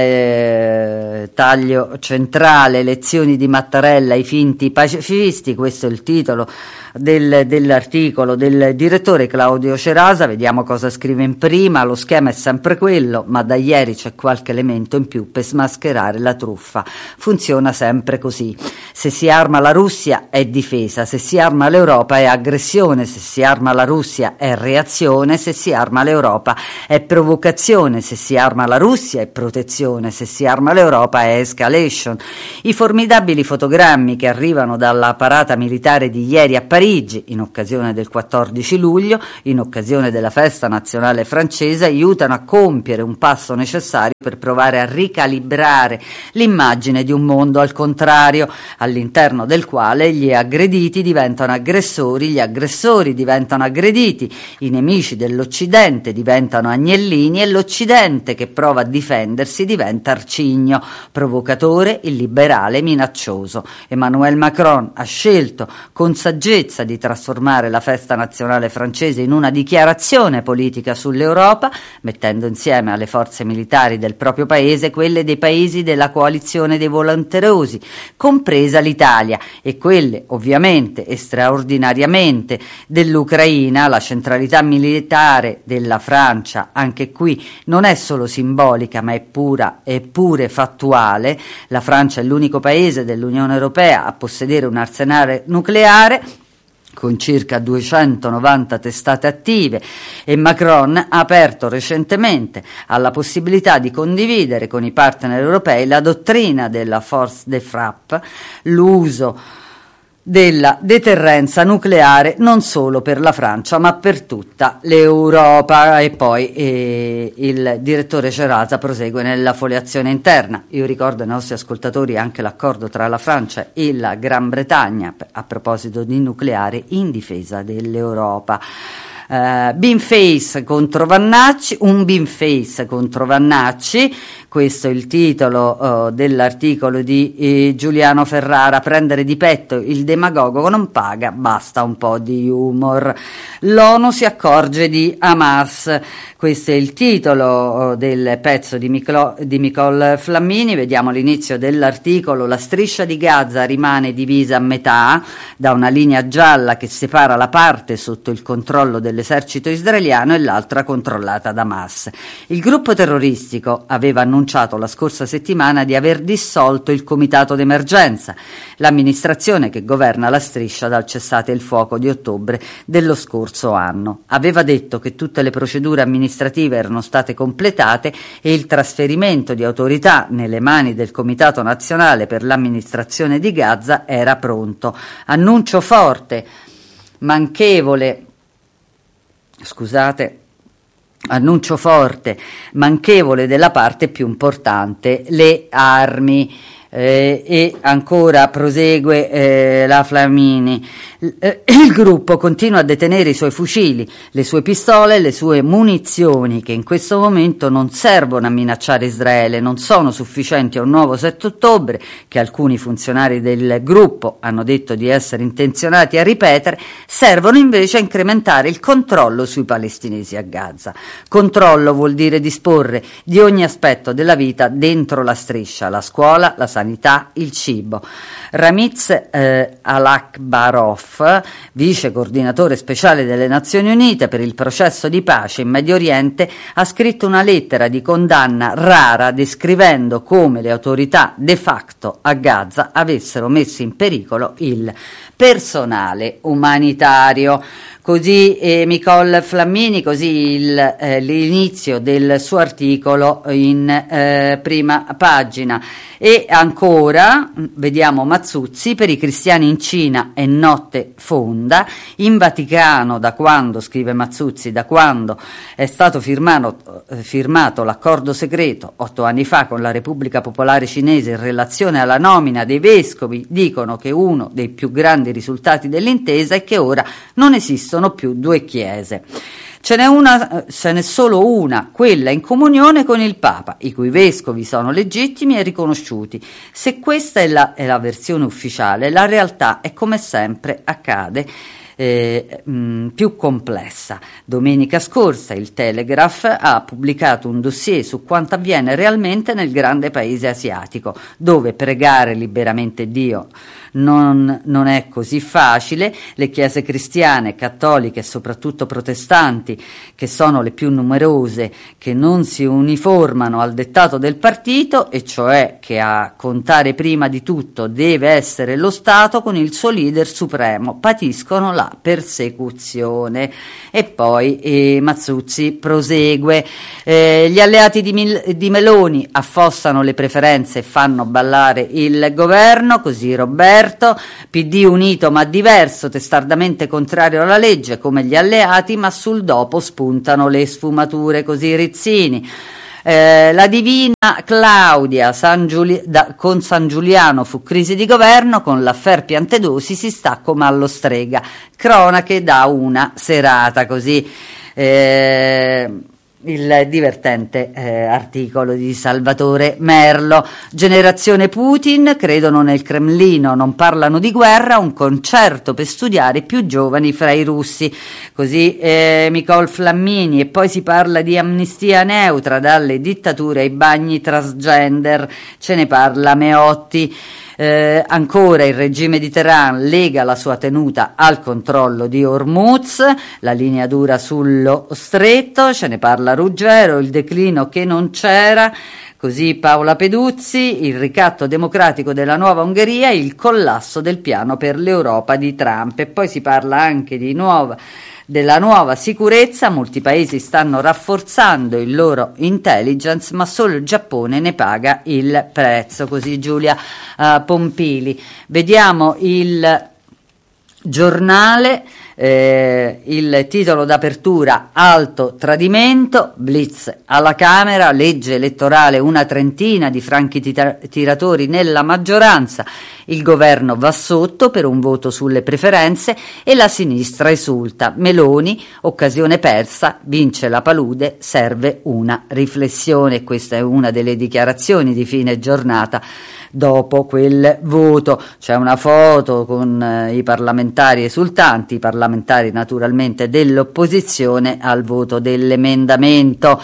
eh, taglio centrale lezioni di Mattarella ai finti pacifisti, questo è il titolo del, dell'articolo del direttore Claudio Cerasa. Vediamo cosa scrive in prima. Lo schema è sempre quello, ma da ieri c'è qualche elemento in più per smascherare la truffa. Funziona sempre così: se si arma la Russia è difesa, se si arma l'Europa è aggressione, se si arma la Russia è reazione, se si arma l'Europa è provocazione, se si arma la Russia è protezione, se si arma l'Europa è escalation. I formidabili fotogrammi che arrivano dalla parata militare di ieri a Parigi in occasione del quattordici luglio, in occasione della festa nazionale francese, aiutano a compiere un passo necessario per provare a ricalibrare l'immagine di un mondo al contrario, all'interno del quale gli aggrediti diventano aggressori, gli aggressori diventano aggrediti, i nemici dell'Occidente diventano agnellini e l'Occidente che prova a difendersi diventa arcigno, provocatore, illiberale, minaccioso. Emmanuel Macron ha scelto con saggezza di trasformare la festa nazionale francese in una dichiarazione politica sull'Europa, mettendo insieme alle forze militari del proprio paese quelle dei paesi della coalizione dei volonterosi, compresa l'Italia, e quelle ovviamente e straordinariamente dell'Ucraina. La centralità militare della Francia anche qui non è solo simbolica ma è pura e pure fattuale. La Francia è l'unico paese dell'Unione Europea a possedere un arsenale nucleare con circa duecentonovanta testate attive, e Macron ha aperto recentemente alla possibilità di condividere con i partner europei la dottrina della force de frappe, l'uso della deterrenza nucleare non solo per la Francia ma per tutta l'Europa. E poi eh, il direttore Cerasa prosegue nella foliazione interna. Io ricordo ai nostri ascoltatori anche l'accordo tra la Francia e la Gran Bretagna a proposito di nucleare in difesa dell'Europa. Uh, Beanface contro Vannacci, un Beanface contro Vannacci, questo è il titolo uh, dell'articolo di eh, Giuliano Ferrara. Prendere di petto il demagogo non paga, basta un po' di humor. L'ONU si accorge di Hamas, questo è il titolo uh, del pezzo di, Miclo, di Nicole Flammini. Vediamo l'inizio dell'articolo. La striscia di Gaza rimane divisa a metà da una linea gialla che separa la parte sotto il controllo dell'esercito israeliano e l'altra controllata da Hamas. Il gruppo terroristico aveva annunciato la scorsa settimana di aver dissolto il comitato d'emergenza, l'amministrazione che governa la striscia dal cessate il fuoco di ottobre dello scorso anno. Aveva detto che tutte le procedure amministrative erano state completate e il trasferimento di autorità nelle mani del Comitato Nazionale per l'amministrazione di Gaza era pronto. Annuncio forte, manchevole Scusate, annuncio forte, manchevole della parte più importante, le armi. Eh, e ancora prosegue eh, la Flammini. Eh, il gruppo continua a detenere i suoi fucili, le sue pistole, le sue munizioni, che in questo momento non servono a minacciare Israele, non sono sufficienti a un nuovo sette ottobre, che alcuni funzionari del gruppo hanno detto di essere intenzionati a ripetere, servono invece a incrementare il controllo sui palestinesi a Gaza. Controllo vuol dire disporre di ogni aspetto della vita dentro la striscia, la scuola, la sanità, il cibo. Ramiz eh, Al-Akbarov, vice coordinatore speciale delle Nazioni Unite per il processo di pace in Medio Oriente, ha scritto una lettera di condanna rara descrivendo come le autorità de facto a Gaza avessero messo in pericolo il personale umanitario. Così eh, Nicole Flammini, così il, eh, l'inizio del suo articolo in eh, prima pagina. E ancora vediamo Mazzuzzi: per i cristiani in Cina è notte fonda. In Vaticano, da quando, scrive Mazzuzzi, da quando è stato firmato, eh, firmato l'accordo segreto otto anni fa con la Repubblica Popolare Cinese in relazione alla nomina dei vescovi, dicono che uno dei più grandi risultati dell'intesa è che ora non esistono sono più due chiese. Ce n'è una, ce n'è solo una, quella in comunione con il Papa, i cui vescovi sono legittimi e riconosciuti. Se questa è la, è la versione ufficiale, la realtà è, come sempre accade, eh, mh, più complessa. Domenica scorsa il Telegraph ha pubblicato un dossier su quanto avviene realmente nel grande paese asiatico, dove pregare liberamente Dio non, non è così facile. Le chiese cristiane, cattoliche e soprattutto protestanti, che sono le più numerose, che non si uniformano al dettato del partito, e cioè che a contare prima di tutto deve essere lo Stato con il suo leader supremo, patiscono la persecuzione. E poi eh, Mazzuzzi prosegue: eh, gli alleati di, Mil- di Meloni affossano le preferenze e fanno ballare il governo, così Roberto. P D unito ma diverso, testardamente contrario alla legge come gli alleati, ma sul dopo spuntano le sfumature, così Rizzini. Eh, la divina Claudia San Giuli- da, con San Giuliano fu crisi di governo, con l'affair Piantedosi si sta come allo strega. Cronache da una serata, così eh, il divertente eh, articolo di Salvatore Merlo. Generazione Putin, credono nel Cremlino, non parlano di guerra, un concerto per studiare i più giovani fra i russi, così eh, Nicole Flammini. E poi si parla di amnistia neutra, dalle dittature ai bagni transgender, ce ne parla Meotti. Eh, ancora il regime di Teheran lega la sua tenuta al controllo di Hormuz, la linea dura sullo stretto, ce ne parla Ruggero, il declino che non c'era, così Paola Peduzzi, il ricatto democratico della nuova Ungheria, il collasso del piano per l'Europa di Trump. E poi si parla anche di nuova della nuova sicurezza, molti paesi stanno rafforzando il loro intelligence, ma solo il Giappone ne paga il prezzo, così Giulia uh, Pompili. Vediamo il Giornale, eh, il titolo d'apertura: alto tradimento, blitz alla Camera, legge elettorale una trentina di franchi tira- tiratori nella maggioranza, il governo va sotto per un voto sulle preferenze e la sinistra esulta. Meloni, occasione persa, vince la palude, serve una riflessione. Questa è una delle dichiarazioni di fine giornata dopo quel voto. C'è una foto con eh, i parlamentari esultanti, i parlamentari naturalmente dell'opposizione al voto dell'emendamento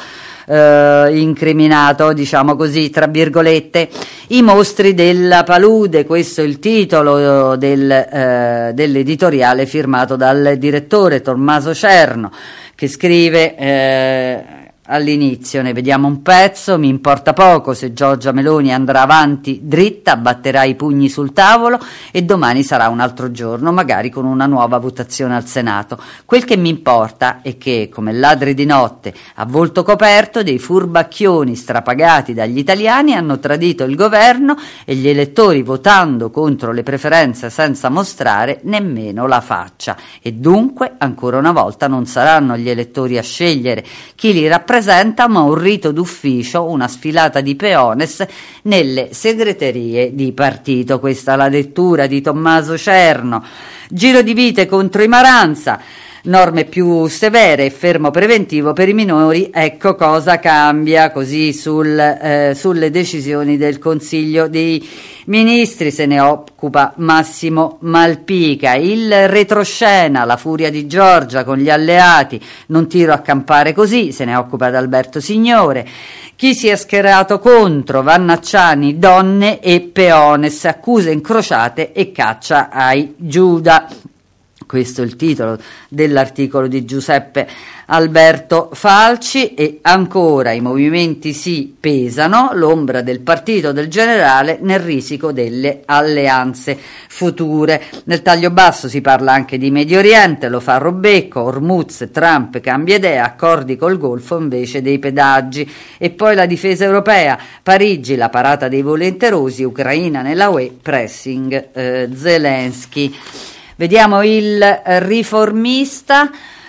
eh, incriminato, diciamo così, tra virgolette, i mostri della palude. Questo è il titolo del, eh, dell'editoriale firmato dal direttore Tommaso Cerno, che scrive eh, all'inizio, ne vediamo un pezzo: mi importa poco se Giorgia Meloni andrà avanti dritta, batterà i pugni sul tavolo e domani sarà un altro giorno, magari con una nuova votazione al Senato. Quel che mi importa è che, come ladri di notte a volto coperto, dei furbacchioni strapagati dagli italiani hanno tradito il governo e gli elettori, votando contro le preferenze senza mostrare nemmeno la faccia. E dunque, ancora una volta, non saranno gli elettori a scegliere chi li rappresenta, ma un rito d'ufficio, una sfilata di peones nelle segreterie di partito. Questa è la lettura di Tommaso Cerno. Giro di vite contro i Maranza, norme più severe e fermo preventivo per i minori, ecco cosa cambia, così sul, eh, sulle decisioni del Consiglio dei Ministri se ne occupa Massimo Malpica. Il retroscena, la furia di Giorgia con gli alleati, non tiro a campare così, se ne occupa Adalberto Signore. Chi si è schierato contro, Vannacciani, donne e peones, accuse incrociate e caccia ai Giuda. Questo è il titolo dell'articolo di Giuseppe Alberto Falci. E ancora i movimenti sì pesano, l'ombra del partito del generale nel risico delle alleanze future. Nel taglio basso si parla anche di Medio Oriente, lo fa Robecco, Hormuz, Trump cambia idea, accordi col Golfo invece dei pedaggi. E poi la difesa europea, Parigi, la parata dei volenterosi, Ucraina nella U E, pressing eh, Zelensky. Vediamo il Riformista,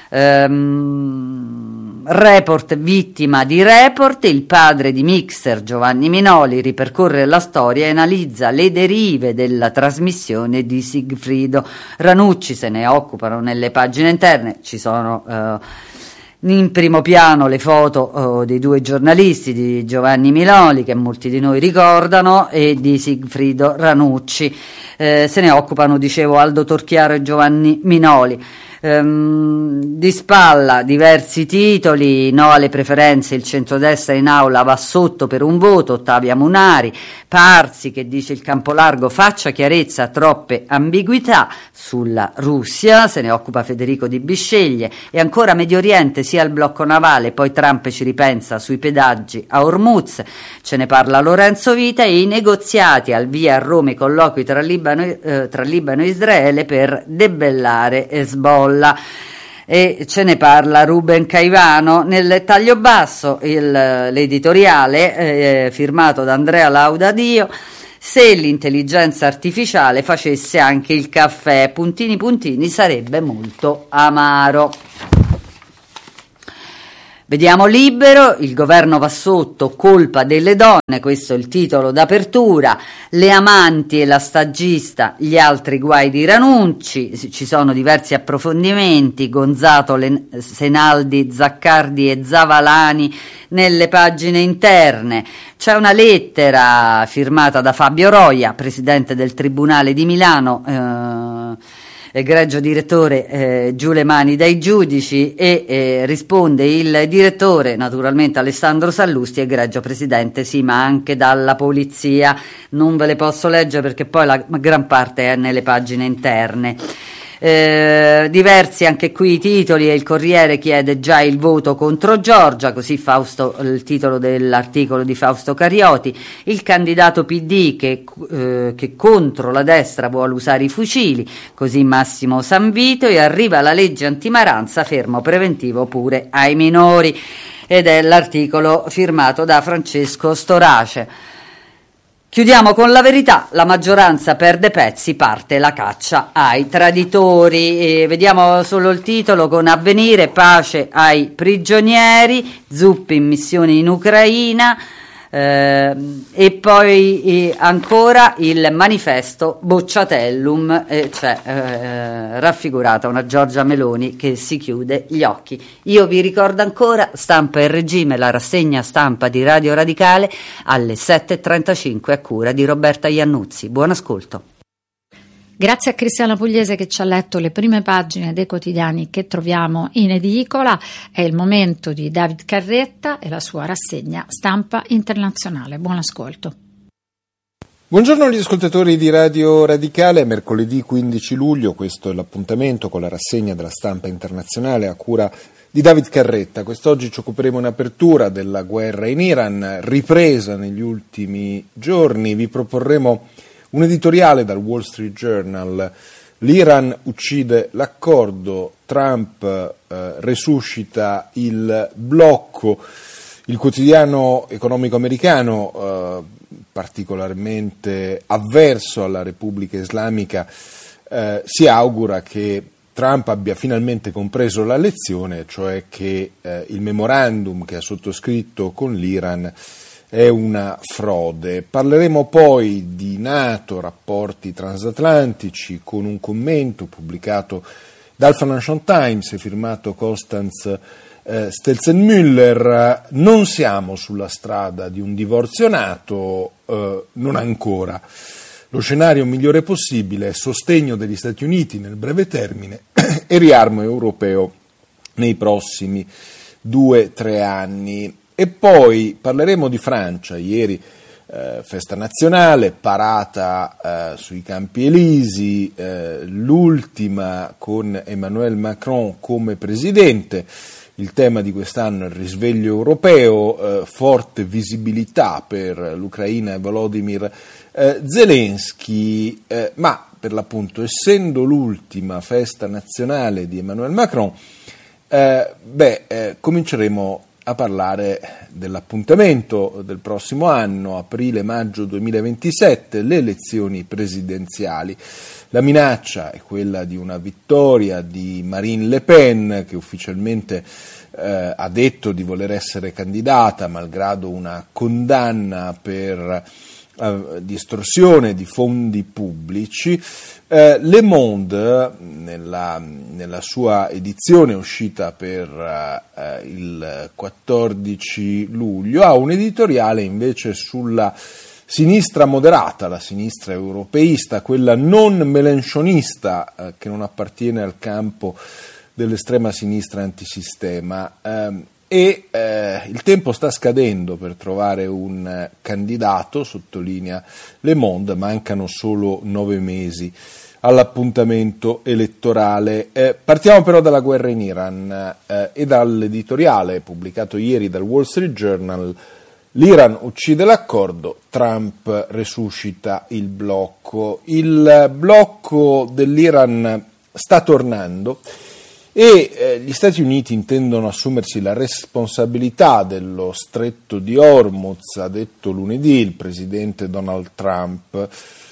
ehm, Report vittima di Report, il padre di Mixer Giovanni Minoli ripercorre la storia e analizza le derive della trasmissione di Sigfrido Ranucci, se ne occupano nelle pagine interne, ci sono eh, In primo piano le foto oh, dei due giornalisti, di Giovanni Minoli, che molti di noi ricordano, e di Sigfrido Ranucci. Eh, se ne occupano, dicevo, Aldo Torchiaro e Giovanni Minoli. Ehm, di spalla diversi titoli: no alle preferenze, il centrodestra in aula va sotto per un voto, Ottavia Munari. Parsi che dice il campo largo faccia chiarezza, troppe ambiguità. Sulla Russia se ne occupa Federico Di Bisceglie. E ancora Medio Oriente, sia il blocco navale, poi Trump ci ripensa sui pedaggi a Hormuz, ce ne parla Lorenzo Vita. E i negoziati, al via a Roma i colloqui tra Libano, eh, tra Libano e Israele per debellare Hezbollah, e ce ne parla Ruben Caivano. Nel taglio basso il, l'editoriale eh, firmato da Andrea Laudadio: se l'intelligenza artificiale facesse anche il caffè, puntini puntini, sarebbe molto amaro. Vediamo Libero, il governo va sotto, colpa delle donne, questo è il titolo d'apertura. Le amanti e la stagista, gli altri guai di Ranucci. Ci sono diversi approfondimenti, Gonzato, Len- Senaldi, Zaccardi e Zavalani nelle pagine interne. C'è una lettera firmata da Fabio Roia, presidente del Tribunale di Milano, eh, egregio direttore, eh, giù le mani dai giudici, e eh, risponde il direttore, naturalmente Alessandro Sallusti, egregio presidente, sì, ma anche dalla polizia. Non ve le posso leggere perché poi la gran parte è nelle pagine interne. Eh, diversi anche qui i titoli, e il Corriere chiede già il voto contro Giorgia, così Fausto, il titolo dell'articolo di Fausto Carioti. Il candidato P D che, eh, che contro la destra vuole usare i fucili, così Massimo Sanvito. E arriva la legge antimaranza, fermo preventivo pure ai minori, ed è l'articolo firmato da Francesco Storace. Chiudiamo con La Verità, la maggioranza perde pezzi, parte la caccia ai traditori. E vediamo solo il titolo con Avvenire, pace ai prigionieri, Zuppi in missione in Ucraina, eh, e poi eh, ancora il manifesto Bocciatellum, e c'è eh, raffigurata una Giorgia Meloni che si chiude gli occhi. Io vi ricordo ancora Stampa e Regime, la rassegna stampa di Radio Radicale alle sette e trentacinque a cura di Roberta Iannuzzi. Buon ascolto. Grazie a Cristiana Pugliese che ci ha letto le prime pagine dei quotidiani che troviamo in edicola. È il momento di David Carretta e la sua rassegna Stampa Internazionale. Buon ascolto. Buongiorno agli ascoltatori di Radio Radicale. Mercoledì quindici luglio, questo è l'appuntamento con la rassegna della Stampa Internazionale a cura di David Carretta. Quest'oggi ci occuperemo in apertura della guerra in Iran, ripresa negli ultimi giorni. Vi proporremo un editoriale dal Wall Street Journal: l'Iran uccide l'accordo, Trump eh, resuscita il blocco. Il quotidiano economico americano, eh, particolarmente avverso alla Repubblica Islamica, eh, si augura che Trump abbia finalmente compreso la lezione, cioè che eh, il memorandum che ha sottoscritto con l'Iran è una frode. Parleremo poi di NATO, rapporti transatlantici, con un commento pubblicato dal Financial Times e firmato Constance eh, Stelzenmüller. Non siamo sulla strada di un divorzio NATO, eh, non ancora. Lo scenario migliore possibile è sostegno degli Stati Uniti nel breve termine e riarmo europeo nei prossimi due tre anni. E poi parleremo di Francia. Ieri eh, festa nazionale, parata eh, sui Campi Elisi, eh, l'ultima con Emmanuel Macron come presidente. Il tema di quest'anno è il risveglio europeo, eh, forte visibilità per l'Ucraina e Volodymyr eh, Zelensky, eh, ma per l'appunto, essendo l'ultima festa nazionale di Emmanuel Macron, eh, beh, eh, cominceremo a parlare dell'appuntamento del prossimo anno, aprile-maggio duemilaventisette, le elezioni presidenziali. La minaccia è quella di una vittoria di Marine Le Pen, che ufficialmente eh, ha detto di voler essere candidata, malgrado una condanna per di estorsione di fondi pubblici. Eh, Le Monde, nella, nella sua edizione uscita per eh, il quattordici luglio, ha un editoriale invece sulla sinistra moderata, la sinistra europeista, quella non melanchonista, eh, che non appartiene al campo dell'estrema sinistra antisistema. Eh, E eh, il tempo sta scadendo per trovare un eh, candidato, sottolinea Le Monde, mancano solo nove mesi all'appuntamento elettorale. Eh, partiamo però dalla guerra in Iran eh, e dall'editoriale pubblicato ieri dal Wall Street Journal. L'Iran uccide l'accordo, Trump resuscita il blocco. Il blocco dell'Iran sta tornando e eh, gli Stati Uniti intendono assumersi la responsabilità dello stretto di Hormuz, ha detto lunedì il presidente Donald Trump.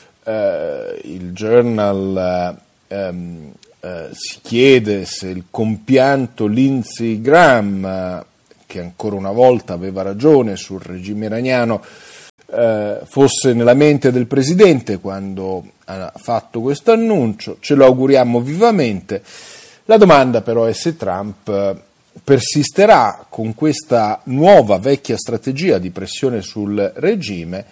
Eh, il Journal eh, eh, si chiede se il compianto Lindsey Graham, eh, che ancora una volta aveva ragione sul regime iraniano, eh, fosse nella mente del presidente quando ha fatto questo annuncio. Ce lo auguriamo vivamente. La domanda però è se Trump persisterà con questa nuova vecchia strategia di pressione sul regime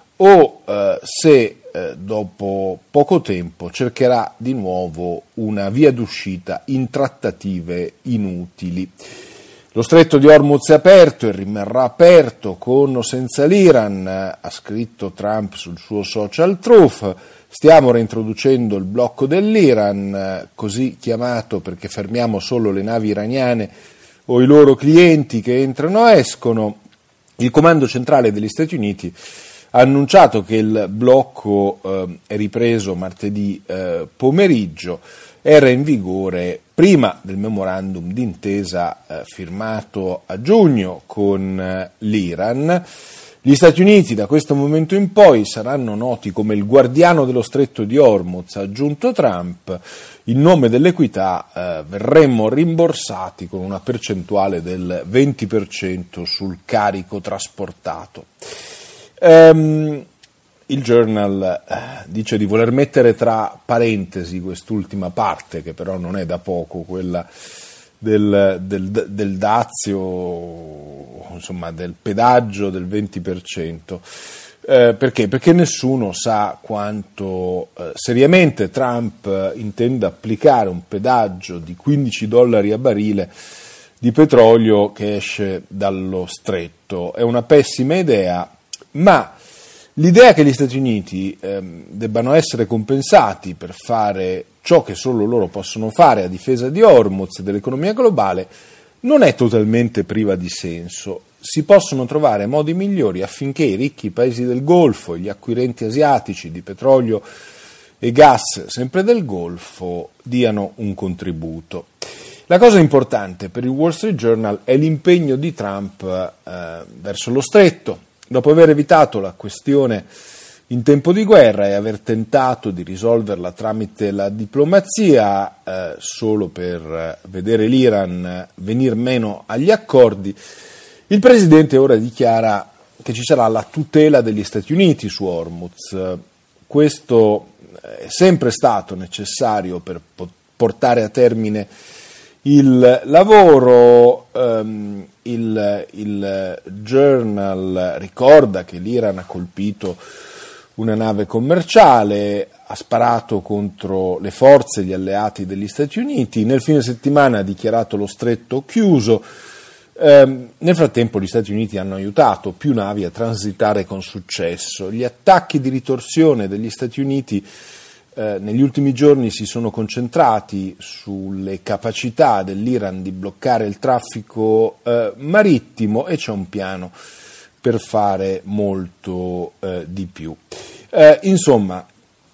o eh, se eh, dopo poco tempo cercherà di nuovo una via d'uscita in trattative inutili. Lo stretto di Hormuz è aperto e rimarrà aperto con o senza l'Iran, ha scritto Trump sul suo social Truth. Stiamo reintroducendo il blocco dell'Iran, così chiamato perché fermiamo solo le navi iraniane o i loro clienti che entrano e escono. Il comando centrale degli Stati Uniti ha annunciato che il blocco eh, è ripreso martedì eh, pomeriggio, era in vigore prima del memorandum d'intesa eh, firmato a giugno con eh, l'Iran. Gli Stati Uniti da questo momento in poi saranno noti come il guardiano dello stretto di Hormuz, ha aggiunto Trump. In nome dell'equità eh, verremmo rimborsati con una percentuale del venti per cento sul carico trasportato. Um, il Journal eh, dice di voler mettere tra parentesi quest'ultima parte, che però non è da poco, quella Del, del, del dazio, insomma del pedaggio del venti per cento. Eh, perché? Perché nessuno sa quanto eh, seriamente Trump eh, intenda applicare un pedaggio di quindici dollari a barile di petrolio che esce dallo stretto. È una pessima idea, ma l'idea che gli Stati Uniti eh, debbano essere compensati per fare ciò che solo loro possono fare a difesa di Hormuz e dell'economia globale non è totalmente priva di senso. Si possono trovare modi migliori affinché i ricchi paesi del Golfo e gli acquirenti asiatici di petrolio e gas, sempre del Golfo, diano un contributo. La cosa importante per il Wall Street Journal è l'impegno di Trump eh, verso lo stretto. Dopo aver evitato la questione in tempo di guerra e aver tentato di risolverla tramite la diplomazia eh, solo per vedere l'Iran venir meno agli accordi, il presidente ora dichiara che ci sarà la tutela degli Stati Uniti su Hormuz. Questo è sempre stato necessario per portare a termine il lavoro. Um, il, il Journal ricorda che l'Iran ha colpito una nave commerciale, ha sparato contro le forze e gli alleati degli Stati Uniti, nel fine settimana ha dichiarato lo stretto chiuso. Eh, nel frattempo gli Stati Uniti hanno aiutato più navi a transitare con successo. Gli attacchi di ritorsione degli Stati Uniti eh, negli ultimi giorni si sono concentrati sulle capacità dell'Iran di bloccare il traffico eh, marittimo e c'è un piano per fare molto eh, di più. Eh, insomma,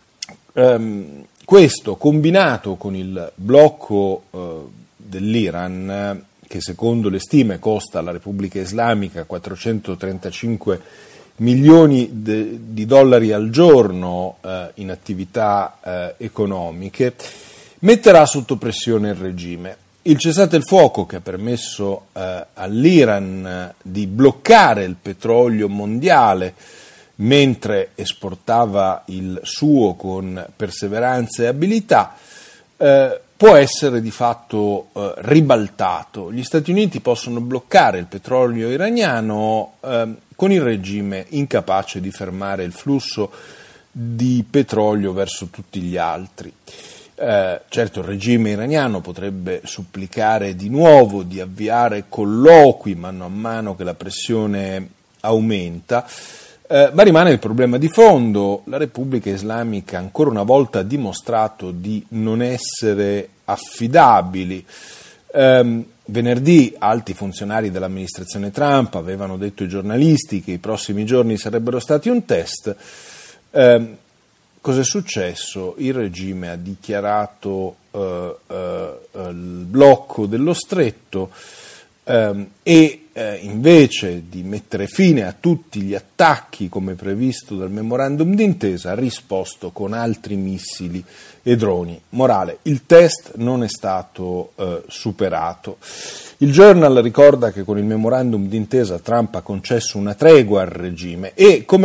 ehm, questo combinato con il blocco eh, dell'Iran, eh, che secondo le stime costa alla Repubblica Islamica quattrocentotrentacinque milioni de, di dollari al giorno eh, in attività eh, economiche, metterà sotto pressione il regime. Il cessate il fuoco che ha permesso eh, all'Iran di bloccare il petrolio mondiale mentre esportava il suo con perseveranza e abilità, eh, può essere di fatto eh, ribaltato. Gli Stati Uniti possono bloccare il petrolio iraniano eh, con il regime incapace di fermare il flusso di petrolio verso tutti gli altri. Eh, certo, il regime iraniano potrebbe supplicare di nuovo di avviare colloqui mano a mano che la pressione aumenta, eh, ma rimane il problema di fondo. La Repubblica Islamica ancora una volta ha dimostrato di non essere affidabili. Eh, venerdì alti funzionari dell'amministrazione Trump avevano detto ai giornalisti che i prossimi giorni sarebbero stati un test. Eh, Cos'è successo? Il regime ha dichiarato eh, eh, il blocco dello stretto eh, e eh, invece di mettere fine a tutti gli attacchi come previsto dal memorandum d'intesa ha risposto con altri missili e droni. Morale, il test non è stato eh, superato. Il Journal ricorda che con il memorandum d'intesa Trump ha concesso una tregua al regime e come